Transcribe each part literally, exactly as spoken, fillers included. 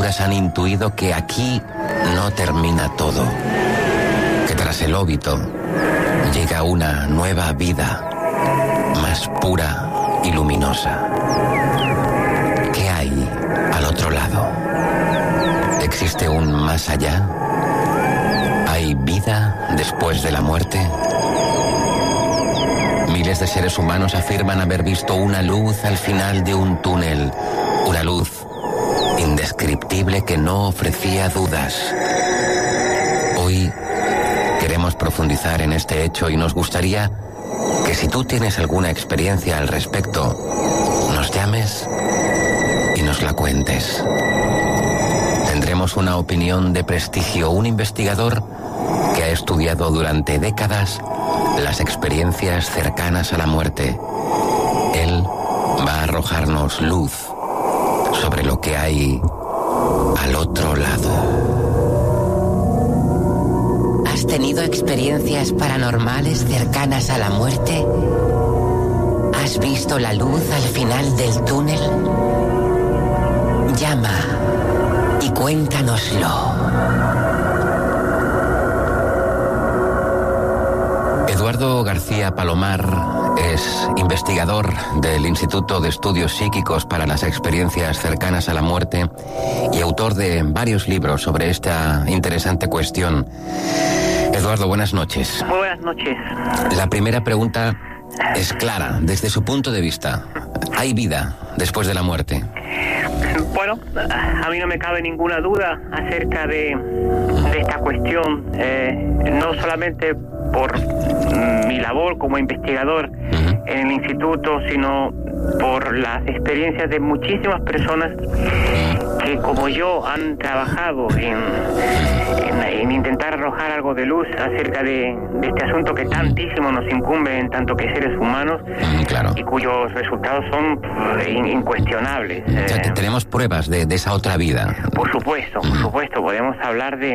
criaturas han intuido que aquí no termina todo, que tras el óbito llega una nueva vida, más pura y luminosa. ¿Qué hay al otro lado? ¿Existe un más allá? ¿Hay vida después de la muerte? Miles de seres humanos afirman haber visto una luz al final de un túnel, una luz indescriptible que no ofrecía dudas. Hoy queremos profundizar en este hecho y nos gustaría que si tú tienes alguna experiencia al respecto, nos llames y nos la cuentes. Tendremos una opinión de prestigio, un investigador que ha estudiado durante décadas las experiencias cercanas a la muerte. Él va a arrojarnos luz sobre lo que hay al otro lado. ¿Has tenido experiencias paranormales cercanas a la muerte? ¿Has visto la luz al final del túnel? Llama y cuéntanoslo. Eduardo García Palomar es investigador del Instituto de Estudios Psíquicos para las Experiencias Cercanas a la Muerte y autor de varios libros sobre esta interesante cuestión. Eduardo, buenas noches. Muy buenas noches. La primera pregunta es clara, desde su punto de vista. ¿Hay vida después de la muerte? Bueno, a mí no me cabe ninguna duda acerca de, de esta cuestión, eh, no solamente por mi labor como investigador uh-huh. en el instituto, sino por las experiencias de muchísimas personas que, como yo, han trabajado en, en, en intentar arrojar algo de luz acerca de, de este asunto que tantísimo nos incumbe en tanto que seres humanos, mm, claro. y cuyos resultados son in, incuestionables. O sea, que eh, tenemos pruebas de, de esa otra vida. Por supuesto, por supuesto, podemos hablar de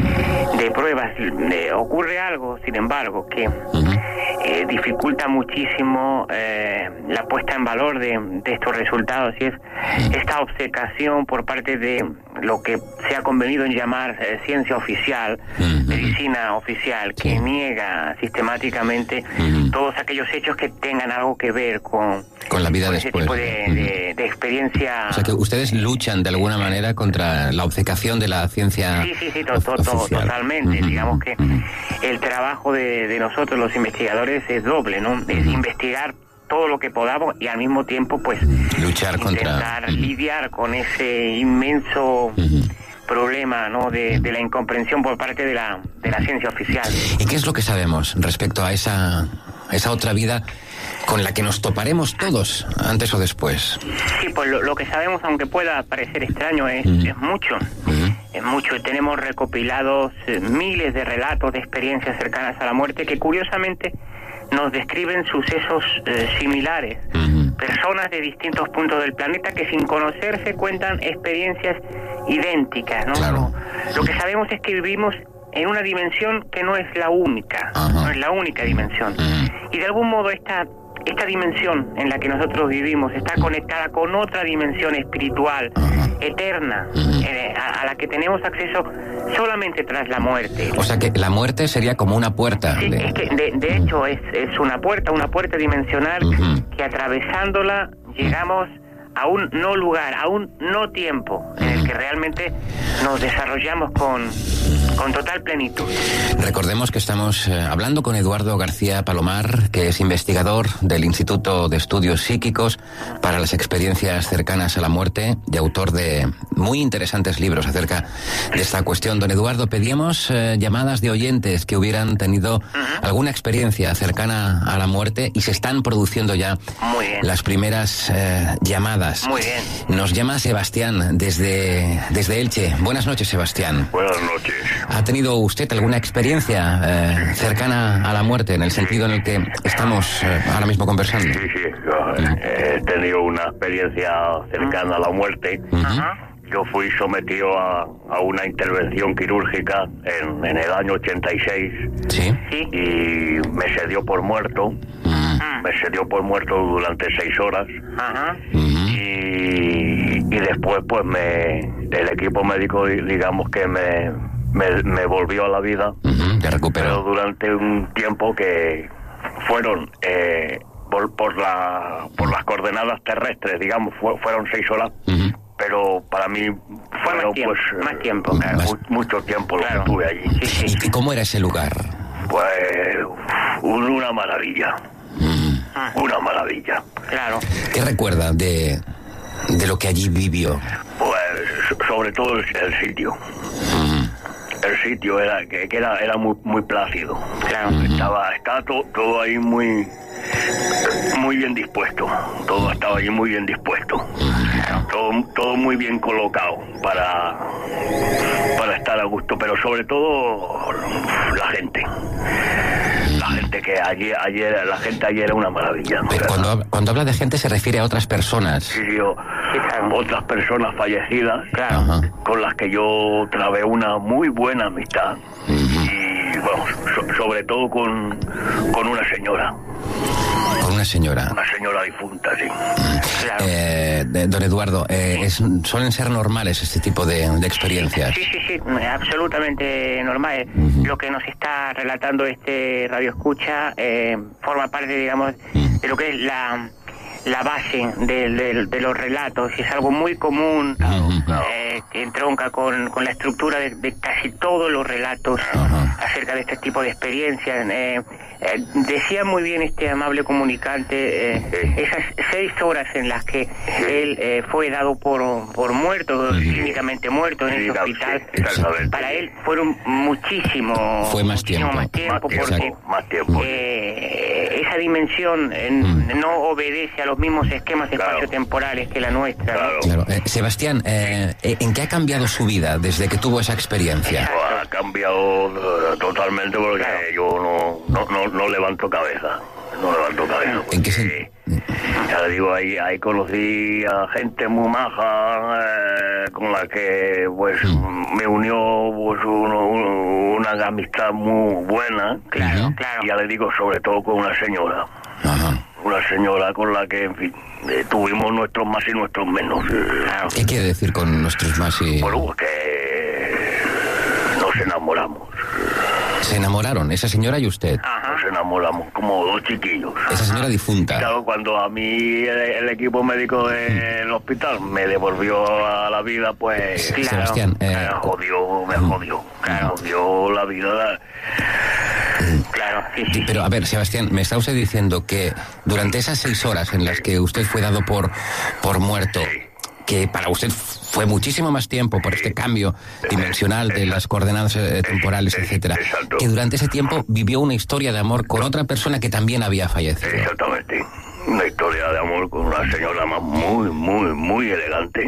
de pruebas. De, ocurre algo, sin embargo, que uh-huh. eh, dificulta muchísimo eh, la puesta en valor de, de estos resultados, y es esta obcecación por parte de lo que se ha convenido en llamar eh, ciencia oficial, uh-huh. medicina oficial, que sí. niega sistemáticamente uh-huh. todos aquellos hechos que tengan algo que ver con, con la vida con después. Ese tipo de, uh-huh. de, de experiencia. O sea, que ustedes luchan de alguna manera contra la obcecación de la ciencia. Sí, sí, sí, to, to, to, totalmente. Uh-huh. Digamos que uh-huh. el trabajo de, de nosotros, los investigadores, es doble, ¿no? Uh-huh. Es investigar todo lo que podamos y al mismo tiempo, pues, luchar intentar contra... Uh-huh. lidiar con ese inmenso uh-huh. problema, ¿no? De, de la incomprensión por parte de la, de la ciencia oficial. ¿Y qué es lo que sabemos respecto a esa, esa otra vida con la que nos toparemos todos, antes o después? Sí, pues lo, lo que sabemos, aunque pueda parecer extraño, es, uh-huh. es mucho. Uh-huh. Es mucho. Tenemos recopilados eh, miles de relatos de experiencias cercanas a la muerte que, curiosamente, nos describen sucesos eh, similares. Uh-huh. Personas de distintos puntos del planeta que, sin conocerse, cuentan experiencias idénticas, ¿no? Claro. Lo, lo que sabemos es que vivimos en una dimensión que no es la única, uh-huh. no es la única dimensión. Uh-huh. Y de algún modo esta esta dimensión en la que nosotros vivimos está conectada con otra dimensión espiritual, uh-huh. eterna, uh-huh. eh, a, a la que tenemos acceso solamente tras la muerte. O sea que la muerte sería como una puerta. Sí, de... es que de, de uh-huh. hecho es, es una puerta, una puerta dimensional uh-huh. que, atravesándola llegamos a un no lugar, a un no tiempo, en el que realmente nos desarrollamos con, con total plenitud. Recordemos que estamos eh, hablando con Eduardo García Palomar, que es investigador del Instituto de Estudios Psíquicos para las Experiencias Cercanas a la Muerte y autor de muy interesantes libros acerca de esta cuestión. Don Eduardo, pedíamos eh, llamadas de oyentes que hubieran tenido uh-huh. alguna experiencia cercana a la muerte y se están produciendo ya Muy bien. las primeras eh, llamadas. Muy bien. Nos llama Sebastián desde, desde Elche. Buenas noches, Sebastián. Buenas noches. ¿Ha tenido usted alguna experiencia eh, cercana a la muerte, en el sentido en el que estamos eh, ahora mismo conversando? Sí, sí. Yo, uh-huh. He tenido una experiencia cercana a la muerte. Uh-huh. Yo fui sometido a, a una intervención quirúrgica en, en el año ochenta y seis. Sí. Y me se dio por muerto. Uh-huh. Me se dio por muerto durante seis horas. Ajá. Uh-huh. Y, y después pues me el equipo médico, digamos que me me, me volvió a la vida. Uh-huh, te recuperó. Pero durante un tiempo que fueron eh, por, por la por las coordenadas terrestres, digamos, fue, fueron seis horas. Uh-huh. Pero para mí fue bueno, más tiempo, pues, más tiempo, claro. Mu- mucho tiempo claro. lo que estuve allí. Sí, sí. ¿Y cómo era ese lugar? Pues un, una maravilla, Mm. una maravilla. Claro. ¿Qué recuerda de, de lo que allí vivió? Pues sobre todo el, el sitio. Mm. El sitio era que, que era era muy muy plácido. Claro. Estaba estaba to, todo ahí muy muy bien dispuesto. Todo estaba allí muy bien dispuesto. Todo todo muy bien colocado para para estar a gusto, pero sobre todo la gente. La gente que ayer, ayer la gente ayer era una maravilla. Pero cuando, habla- cuando habla de gente se refiere a otras personas. Sí, yo, otras personas fallecidas, Claro. Ajá. con las que yo trabé una muy buena amistad. Ujú. Y bueno, so- sobre todo con, con una señora, Con una señora. una señora difunta, sí. Claro. Eh, de- don Eduardo, eh, es- suelen ser normales este tipo de, de experiencias. Sí, sí, sí, absolutamente normal. Ujú. Lo que nos está relatando este Radio Escucha eh, forma parte, digamos, Ujú. de lo que es la, la base de, de- de los relatos. Es algo muy común, Ujú. eh, que entronca con, con la estructura de, de casi todos los relatos Ajá. acerca de este tipo de experiencias. Eh, eh, decía muy bien este amable comunicante, eh, esas seis horas en las que él eh, fue dado por, por muerto, clínicamente muerto en Sí, ese claro, hospital. sí, exactamente. Para él fueron muchísimo, Fue más muchísimo tiempo. más tiempo, Más porque tiempo, más tiempo. eh, esa dimensión eh, Mm. no obedece a los mismos esquemas Claro. espaciotemporales que la nuestra. ¿no? Claro. Claro. Eh, Sebastián, eh, ¿en qué ha cambiado su vida desde que tuvo esa experiencia? Pues ha cambiado eh, totalmente porque Claro. yo no, no, no, no levanto cabeza. No levanto cabeza. ¿En qué porque, sen- Ya le digo, ahí, ahí conocí a gente muy maja, eh, con la que pues me unió pues uno- uno- una amistad muy buena. Claro, Ujú. claro. Y ya le digo, sobre todo con una señora. Ajá. Una señora con la que, en fin, eh, tuvimos nuestros más y nuestros menos. Eh, Claro. ¿Qué quiere decir con nuestros más y...? Bueno, que nos enamoramos. Se enamoraron, esa señora y usted. Ajá. Nos enamoramos como dos chiquillos. Esa señora difunta. Claro, cuando a mí el, el equipo médico del hospital me devolvió a la vida, pues Claro. Sebastián, eh, me jodió, me jodió. Me jodió la vida. Claro, sí, sí. Sí, pero a ver, Sebastián, me está usted diciendo que durante esas seis horas en las que usted fue dado por, por muerto, que para usted fue muchísimo más tiempo por este cambio dimensional de las coordenadas eh, temporales, etcétera, Exacto. que durante ese tiempo vivió una historia de amor con otra persona que también había fallecido. Exactamente. Una historia de amor con una señora más muy, muy, muy elegante.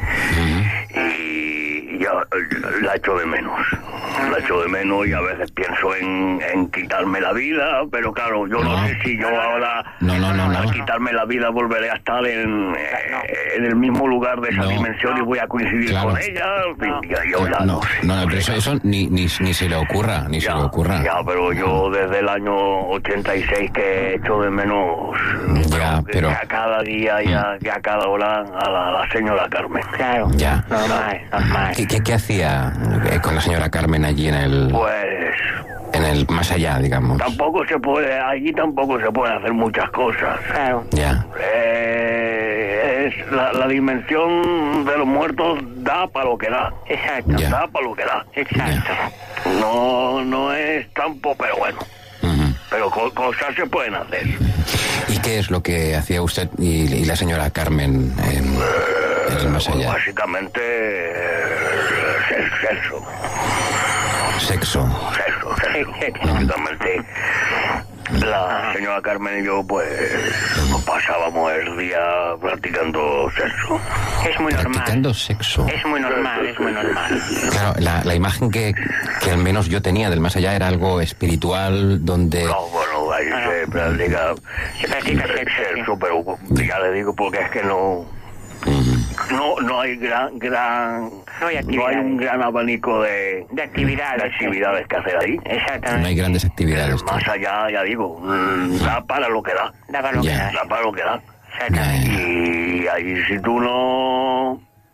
Y ya la echo de menos. La echo de menos y a veces pienso en, en quitarme la vida, pero claro, yo no, No. sé si yo ahora No, no, no, no. al quitarme la vida volveré a estar en, eh, en el mismo lugar de esa No. dimensión y voy a coincidir Claro. con ella. En fin, No. ya- yo ya No, no sé. no, no, pero eso, eso ni, ni, ni se le ocurra, ni se Ya, le ocurra. ya, pero yo desde el año ochenta y seis que echo de menos Ya, pero- que a cada día y a, que a cada hora a la, a la señora Carmen. Claro. Ya. Normal, normal. ¿Qué, qué, qué hacía eh, con la señora Carmen allí en el, Pues en el más allá, digamos? tampoco se puede, allí tampoco se pueden hacer muchas cosas. Claro. Ya. Eh, es la, la dimensión de los muertos da para lo que da. Exacto. Ya. Da para lo que da. Exacto. No, no es tampoco, pero bueno. Ujú. Pero co- cosas se pueden hacer. ¿Y qué es lo que hacía usted y, y la señora Carmen en, en el más allá? Básicamente, eh, se- sexo. Sexo. Sexo, sexo. Sexo. Básicamente, la señora Carmen y yo, pues, nos pasábamos el día practicando sexo. Es muy normal. Practicando sexo. Es muy normal, es muy normal. Claro, la, la imagen que, que al menos yo tenía del más allá era algo espiritual donde... No, bueno, ahí Ah, se practica, Se practica sexo, sexo, pero ya le digo porque es que no... No, no hay gran, gran, No hay no hay actividades. un gran abanico de, De actividades. de actividades que hacer ahí. No hay Exactamente. grandes actividades. Más allá, ya digo, mm, da para lo que da, Daba lo que Ya. da. da para lo que da. Exactamente. Ya, ya. Y ahí si tú no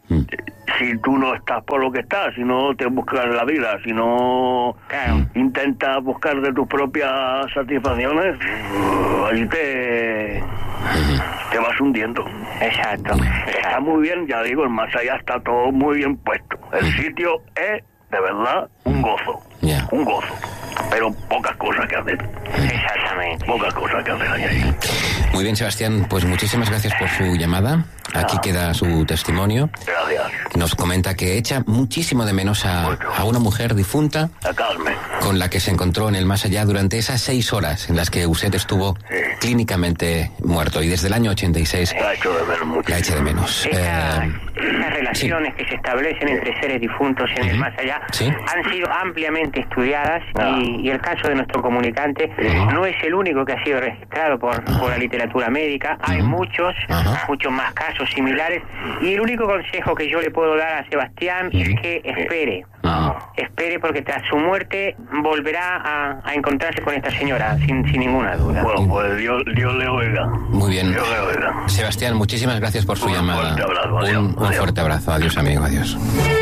si tú no estás por lo que estás, si no te buscas la vida, si no Claro. intentas buscar de tus propias satisfacciones, ahí te, te vas hundiendo. Exacto. Está muy bien, ya digo, el más allá está todo muy bien puesto. El sitio es, de verdad, un gozo. Ya. Un gozo. Pero pocas cosas que hacer. Exactamente. Pocas cosas que hacer ahí. Muy bien, Sebastián, pues muchísimas gracias por su llamada. Aquí queda su testimonio. Gracias. Nos comenta que echa muchísimo de menos a, a una mujer difunta A Carmen. con la que se encontró en el más allá durante esas seis horas en las que usted estuvo Sí. clínicamente muerto, y desde el año ochenta y seis La echo de ver mucho. la echa de menos. Esta- Eh, Estas relaciones que se establecen entre seres difuntos en el más allá Sí. han sido ampliamente estudiadas Ah. y, y el caso de nuestro comunicante no es el único que ha sido registrado por, por la literatura médica. Hay muchos, Ajá. muchos más casos similares, y el único consejo que yo le puedo dar a Sebastián es que espere. Ajá. Espere, porque tras su muerte volverá a, a encontrarse con esta señora, sin, sin ninguna duda. Bueno, pues Dios, Dios le oiga. Muy bien. Dios le oiga. Sebastián, muchísimas gracias por su Un llamada. fuerte abrazo, adiós, un, un adiós. fuerte abrazo. Adiós, amigo. Adiós.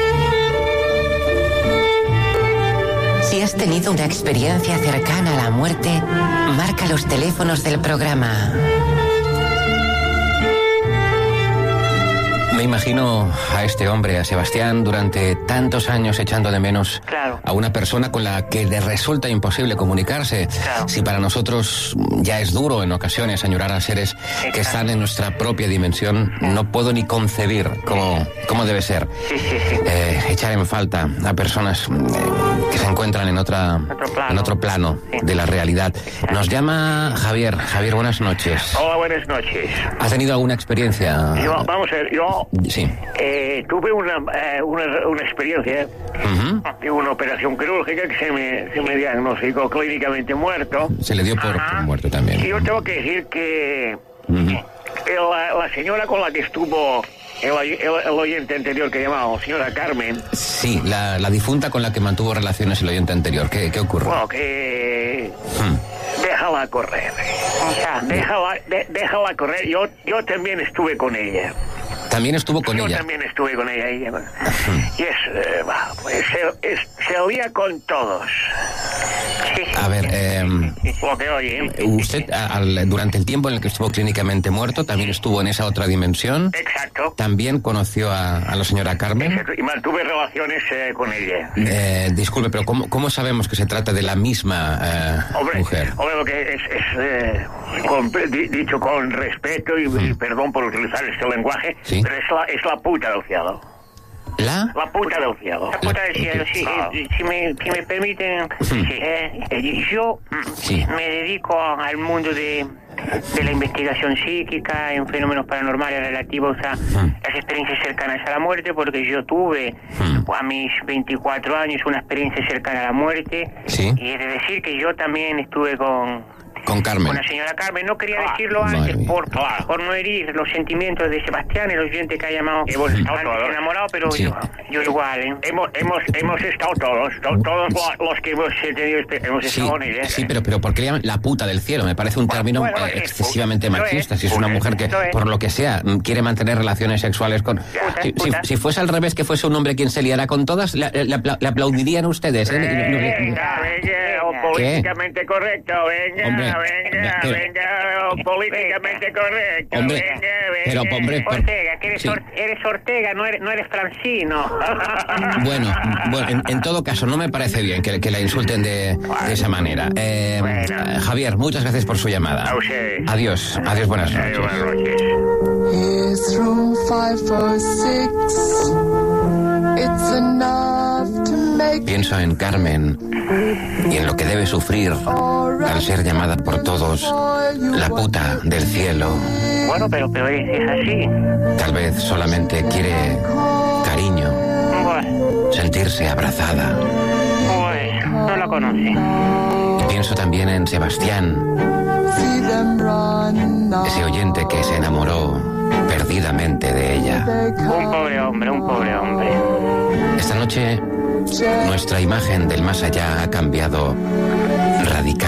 Si has tenido una experiencia cercana a la muerte, marca los teléfonos del programa. Me imagino a este hombre, a Sebastián, durante tantos años echando de menos Claro. a una persona con la que le resulta imposible comunicarse. Claro. Si para nosotros ya es duro en ocasiones añorar a seres que están en nuestra propia dimensión, no puedo ni concebir cómo, cómo debe ser Sí, sí, sí. eh, echar en falta a personas eh, que se encuentran en otra Otro plano. en otro plano Sí. de la realidad. Nos llama Javier. Javier, buenas noches. Hola, buenas noches. ¿Has tenido alguna experiencia? Yo, vamos a ver, yo Sí. eh, tuve una, eh, una, una experiencia Ujú. de una operación quirúrgica que se me, se me diagnosticó clínicamente muerto. Se le dio por, Ajá. por muerto también. Y yo tengo que decir que Ujú. que la, la señora con la que estuvo el, el, el oyente anterior que llamaba, señora Carmen, Sí, la, la difunta con la que mantuvo relaciones el oyente anterior. ¿Qué, qué ocurre? bueno, que Hmm. déjala correr. O sea, Déjala, de- déjala correr. Yo, yo también estuve con ella. También estuvo con Yo ella. también estuve con ella. Y, y es, eh, bah, pues, se, es- se oía con todos. sí, sí. A ver, eh, Lo que oye. usted a- al- durante el tiempo en el que estuvo clínicamente muerto también estuvo en esa otra dimensión. Exacto. También conoció a, a la señora Carmen. Exacto. Y mantuve relaciones eh, con ella. Eh, disculpe, pero ¿cómo, cómo sabemos que se trata de la misma eh, Hombre, mujer? hombre, lo que es, es eh, con- di- dicho con respeto y, y perdón por utilizar este lenguaje, Sí. pero es la, es la puta del cielo. ¿La? La puta del cielo. La puta del cielo, sí, Ah. eh, si, me, si me permiten, Sí. eh, eh, yo mm, Sí. me dedico al mundo de, de la investigación psíquica en fenómenos paranormales relativos a las experiencias cercanas a la muerte, porque yo tuve Mm. a mis veinticuatro años una experiencia cercana a la muerte, Sí. y es de decir que yo también estuve con... Con Carmen. Con la señora Carmen, no quería Ah, decirlo madre antes mía. por, por no herir los sentimientos de Sebastián, el oyente que ha llamado Hemos estado antes todos. enamorado, pero Sí. yo, yo igual, ¿eh? Hemos, hemos, hemos estado todos, to- todos lo- los que hemos tenido, este- hemos Sí, estado con ella. sí, pero, pero ¿por qué le llaman la puta del cielo? Me parece un término bueno, eh, sí, excesivamente lo es, machista. Si es una lo es, mujer que, lo es. por lo que sea, mm, quiere mantener relaciones sexuales con... Puta, Si, si- puta. si fuese al revés, que fuese un hombre quien se liara con todas, le, le apla- le aplaudirían ustedes. ¿eh? Venga, venga, o ¿Qué? políticamente correcto, venga, Hombre, venga, pero- venga, o políticamente correcto, Hombre, venga, pero, venga. hombre, por- Ortega, que eres, sí. Or- eres Ortega, no eres, no eres Francino. Bueno, bueno en, en todo caso, no me parece bien que, que la insulten de, de esa manera. Eh, Bueno. eh, Javier, muchas gracias por su llamada. A ustedes. Adiós, adiós, buenas Ay, noches. buenas noches. Here's room five oh six. It's enough to make Pienso en Carmen y en lo que debe sufrir al ser llamada por todos la puta del cielo. Bueno, pero, pero es, es así. Tal vez solamente quiere cariño, Bueno, sentirse abrazada. pues, no la conoce. Y pienso también en Sebastián, see them run now. ese oyente que se enamoró perdidamente de ella. Un pobre hombre, un pobre hombre. Esta noche nuestra imagen del más allá ha cambiado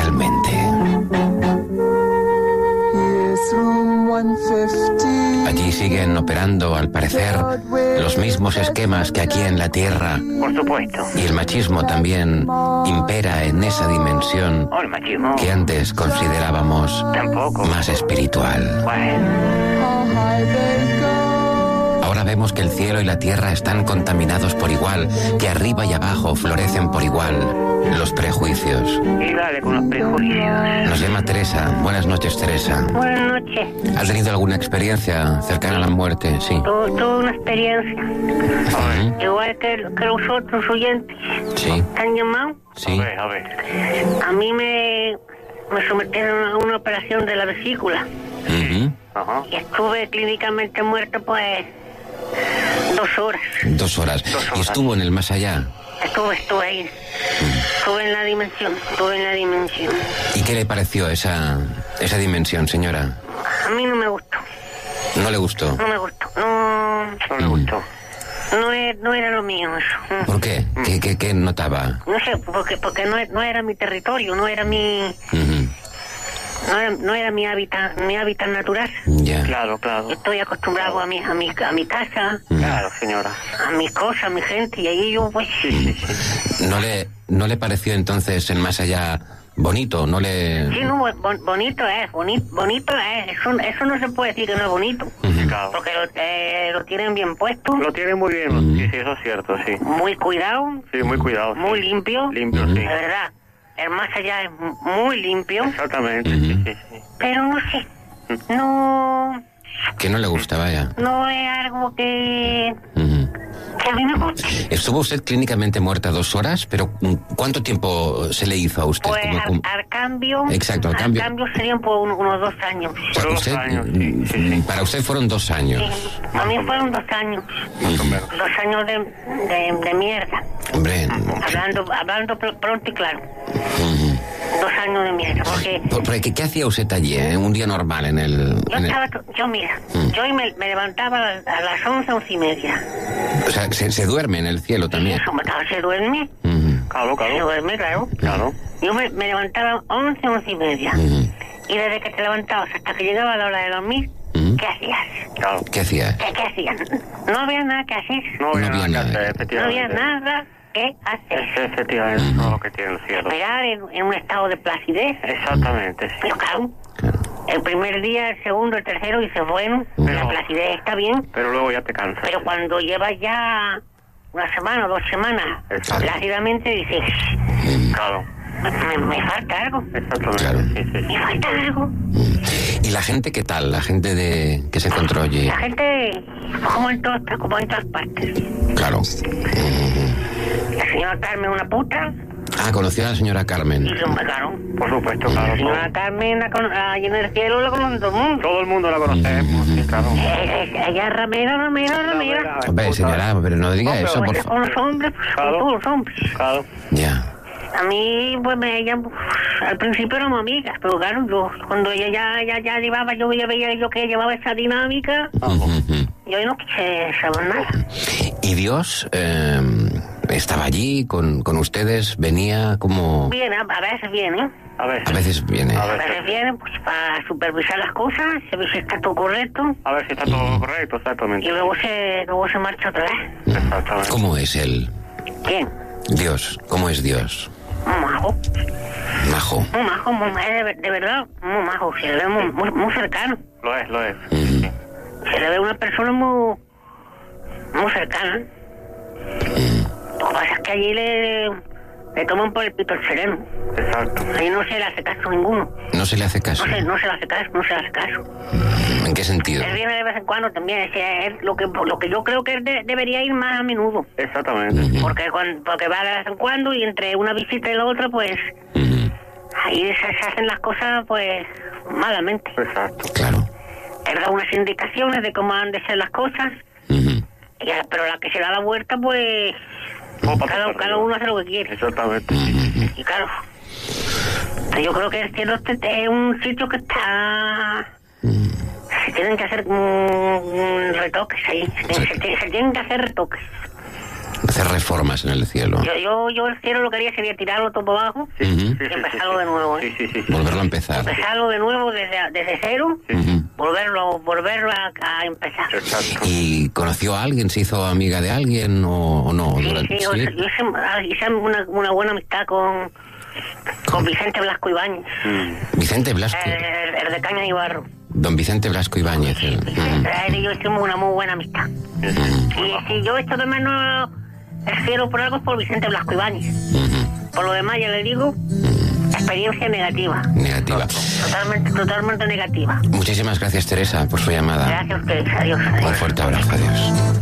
radicalmente. Here's room one fifty. Allí Aquí siguen operando, al parecer, los mismos esquemas que aquí en la Tierra. Por supuesto. Y el machismo también impera en esa dimensión Oh, el machismo. que antes considerábamos Tampoco. más espiritual. Bueno, How high they go. Ahora vemos que el cielo y la tierra están contaminados por igual, que arriba y abajo florecen por igual los prejuicios. y dale con los prejuicios. Nos llama Teresa. Buenas noches, Teresa. Buenas noches. ¿Has tenido alguna experiencia cercana a la muerte? Sí. Tu- Tuve una experiencia, Ujú. igual que, que los otros oyentes Sí, que han llamado. sí. A ver, a ver. A mí me, me sometieron a una operación de la vesícula Ujú. Ajá. y estuve clínicamente muerto pues dos horas. Dos horas. Dos ¿Y horas. estuvo en el más allá? Estuve, estuve ahí. Estuve en la dimensión, estuve en la dimensión. ¿Y qué le pareció esa, esa dimensión, señora? A mí no me gustó, ¿No le gustó? no me gustó. No, No le gustó. no, era, no era lo mío eso. ¿Por qué? ¿Qué, qué, qué notaba? No sé, porque, porque no, no era mi territorio, no era mi... Ujú. No era, no era mi hábitat, mi hábitat natural. Ya. Claro, claro. Yo estoy acostumbrado a mi, a mi, a mi casa, Claro, señora. a mis cosas, a mi gente, y ahí yo pues... ¿No le, ¿No le pareció entonces el más allá bonito? ¿No le...? Sí, no, bon- bonito es, bonito, bonito es. Eso, eso no se puede decir que no es bonito. Ujú. Claro. Porque lo, eh, lo tienen bien puesto, Lo tiene muy bien. Ujú. Sí, sí, eso es cierto, sí. muy cuidado, Sí, muy cuidado. muy sí. limpio. Limpio, Ujú. sí. De verdad, el más allá es mu- muy limpio, Exactamente, Ujú. sí, sí, sí. pero no sé, no, Que no le gustaba ya. no es algo que, Ujú. que a mí me gusta. Estuvo usted clínicamente muerta dos horas, pero ¿cuánto tiempo se le hizo a usted? Pues ¿Cómo- al, cómo- al cambio, Exacto, al cambio. serían por un- unos dos años. O sea, Por dos usted, años, sí, sí, sí. Para usted fueron dos años. Sí, a mí fueron dos años, Más o menos. dos años de, de, de mierda, Hombre, hablando hablando pr- pronto y claro, ujú. dos años de mierda, porque Por- porque, ¿qué, qué hacía usted allí, eh? Un día normal en el... yo en el- estaba, to- yo mira, Mm. yo me, me levantaba a las, a las once, once y media, O sea, se, se duerme en el cielo también. eso me estaba, se duerme, Ujú. Claro, se claro. duerme, claro, Claro. yo me, me levantaba once, once y media, Ujú. y desde que te levantabas hasta que llegaba la hora de dormir, Ujú. ¿qué hacías? Claro. ¿Qué hacía? ¿Qué, qué hacías? No había nada que hacer, No había No había nada que nada. hacer, no había efectivamente. nada que hacer. Es efectivamente todo lo que tiene el cielo. Esperar en, en un estado de placidez. Exactamente, sí. Pero claro, Claro. el primer día, el segundo, el tercero, dices, bueno, Pero- la placidez está bien, Pero luego ya te cansas. pero cuando llevas ya una semana o dos semanas, Exacto. plácidamente dices, Claro. me, me falta algo, Exactamente. Claro. Sí, sí, sí. me falta algo. ¿Y la gente qué tal? La gente de que se encontró allí. La gente, como en, todas, como en todas partes. Claro. La señora Carmen una puta, Ah, conoció a la señora Carmen. y lo claro. Por supuesto, La claro. señora Todo, Carmen, la cono- ahí en el cielo, la conoce todo el mundo. todo el mundo la conocemos, sí, claro. Eh, eh, Ella es ramera, ramera, ramera. Hombre, señora, pero no diga No, pero- eso, por Pues favor. con los hombres, pues, Claro. con todos los hombres. Claro. Ya. A mí, pues, me, ella, pues, al principio éramos amigas, pero claro, yo, cuando ella ya, ya, ya llevaba, yo ya veía yo que llevaba esa dinámica, Ujú, ujú. yo no quise saber nada. ¿Y Dios eh, estaba allí con, con ustedes? ¿Venía como...? Viene, a, a veces viene, A ver. A veces viene. A a ver. veces viene, pues, para supervisar las cosas, se ve si está todo correcto, A ver si está todo correcto, exactamente. y luego se, luego se marcha otra vez. Exactamente. ¿Cómo es él? ¿Quién? Dios. ¿Cómo es Dios? Muy majo, Majo. muy majo, muy, es de, de verdad, muy majo, se le ve muy, muy, muy cercano. Lo es, lo es. Ujú. Se le ve una persona muy, muy cercana. Lo que pasa es que allí le, le toman por el pito el sereno. Exacto. Ahí no se le hace caso a ninguno. No se le hace caso. No se, no se le hace caso, no se le hace caso. ¿En qué sentido? Él viene de vez en cuando también. Es, es lo que lo que yo creo que él de- debería ir más a menudo. Exactamente. Porque cuando, porque va de vez en cuando y entre una visita y la otra, pues Ujú. ahí se, se hacen las cosas, pues, malamente. Exacto. Claro. Él da unas indicaciones de cómo han de ser las cosas. Ujú. Y a- pero la que se da la vuelta, pues, Todo para cada, atrás, cada arriba. uno hace lo que quiere. Exactamente. Y claro, yo creo que el cielo este es un sitio que está... Se tienen que hacer mm, retoques ahí, se, tienen- se tienen- se tienen que hacer retoques. Hacer reformas en el cielo. Yo, yo, yo el cielo lo que haría sería tirarlo todo para abajo Ujú. y empezarlo de nuevo, ¿eh? Sí, sí, sí. sí. Volverlo a empezar. Empezarlo de nuevo desde, desde cero, Ujú. volverlo, volverlo a, a empezar. Exacto. ¿Y conoció a alguien? ¿Se hizo amiga de alguien o, o no? Sí, Durante- sí, o sea, yo hice, ah, hice una, una buena amistad con, con Vicente Blasco Ibáñez, Vicente Blasco. el, el- el de Caña y Barro. Don Vicente Blasco Ibáñez. el- mm. Él y yo hicimos una muy buena amistad. Y si yo esto de menos el cielo por algo es por Vicente Blasco Ibáñez. Por lo demás, ya le digo, experiencia negativa. Negativa. Totalmente, totalmente negativa. Muchísimas gracias, Teresa, por su llamada. Gracias a ustedes. Adiós. Un Adiós. fuerte abrazo. Adiós.